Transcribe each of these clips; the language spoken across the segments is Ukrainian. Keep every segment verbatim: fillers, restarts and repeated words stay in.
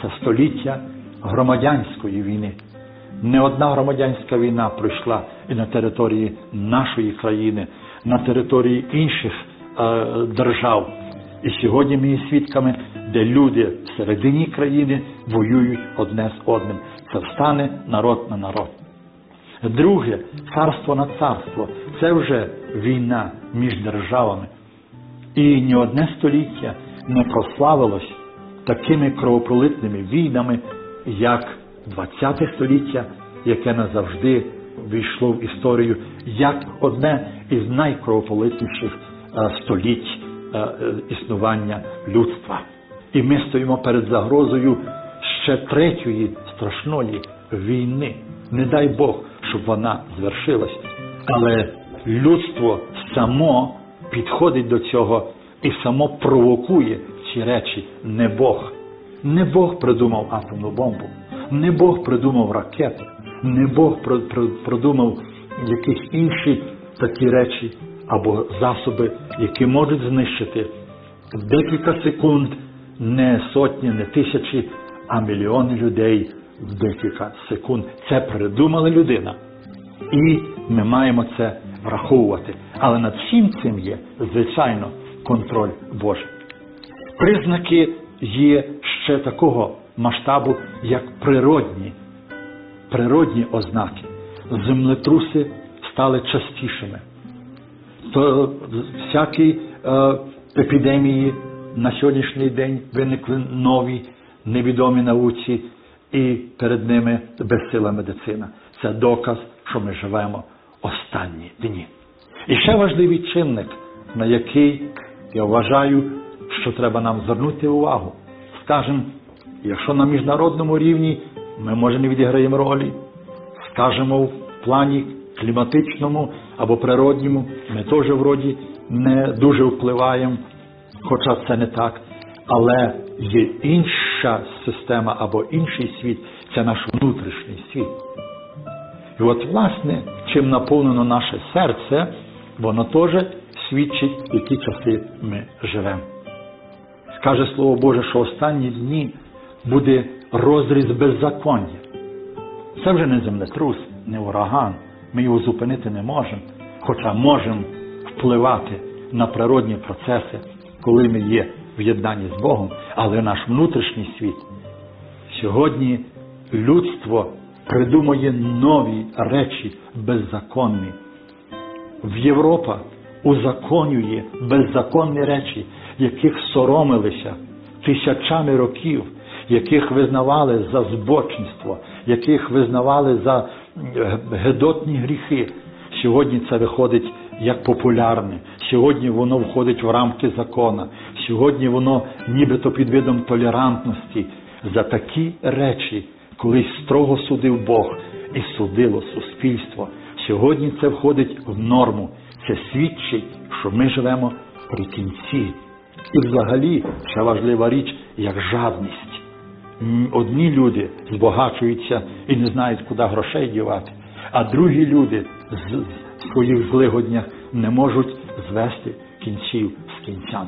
це століття громадянської війни. Не одна громадянська війна пройшла і на території нашої країни, на території інших е, держав. І сьогодні ми є свідками, де люди всередині країни воюють одне з одним. Це встане народ на народ. Друге, царство на царство. Це вже війна між державами. І ні одне століття не прославилось такими кровопролитними війнами, як двадцяте століття, яке назавжди війшло в історію як одне із найкровопролитніших століть існування людства. І ми стоїмо перед загрозою ще третьої страшної війни. Не дай Бог, щоб вона звершилась. Але людство само підходить до цього і само провокує ці речі. Не Бог. Не Бог придумав атомну бомбу. Не Бог придумав ракети. Не Бог придумав якісь інші такі речі або засоби, які можуть знищити в декілька секунд не сотні, не тисячі, а мільйони людей в декілька секунд. Це придумала людина. І ми маємо це враховувати. Але над всім цим є, звичайно, контроль Божий. Признаки є ще такого масштабу, як природні, природні ознаки. Землетруси стали частішими. То всякі е, епідемії на сьогоднішній день виникли нові, невідомі науці, і перед ними безсила медицина. Це доказ, що ми живемо останні дні. І ще важливий чинник, на який я вважаю, що треба нам звернути увагу. Скажемо, якщо на міжнародному рівні ми, може, не відіграємо ролі, скажемо, в плані кліматичному або природньому ми теж вроді не дуже впливаємо, хоча це не так. Але є інша система або інший світ, це наш внутрішній світ. І от, власне, чим наповнено наше серце, воно теж свідчить, в які часи ми живемо. Скаже Слово Боже, що останні дні буде розріз беззаконня. Це вже не землетрус, не ураган. Ми його зупинити не можемо, хоча можемо впливати на природні процеси, коли ми є в єднанні з Богом, але наш внутрішній світ. Сьогодні людство придумує нові речі беззаконні. В Європа узаконює беззаконні речі, яких соромилися тисячами років, яких визнавали за збочинство, яких визнавали за гидотні гріхи. Сьогодні це виходить як популярне. Сьогодні воно входить в рамки закона. Сьогодні воно нібито під видом толерантності. За такі речі колись строго судив Бог і судило суспільство. Сьогодні це входить в норму. Це свідчить, що ми живемо при кінці. І взагалі, ще важлива річ, як жадність. Одні люди збагачуються і не знають, куди грошей дівати, а другі люди в своїх злигоднях не можуть звести кінців з кінцями.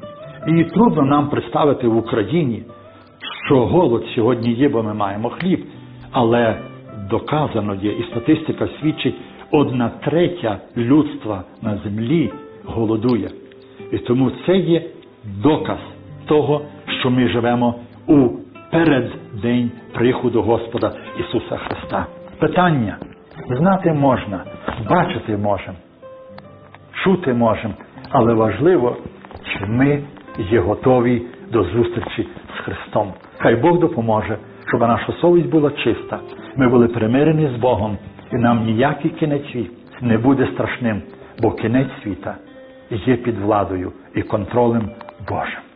І трудно нам представити в Україні, що голод сьогодні є, бо ми маємо хліб, але доказано є, і статистика свідчить, одна третя людства на землі голодує. І тому це є доказ того, що ми живемо у переддень приходу Господа Ісуса Христа. Питання. Знати можна, бачити можемо, чути можемо, але важливо, чи ми є готові до зустрічі з Христом. Хай Бог допоможе, щоб наша совість була чиста, ми були примирені з Богом, і нам ніякий кінець світу не буде страшним, бо кінець світа є під владою і контролем Божим.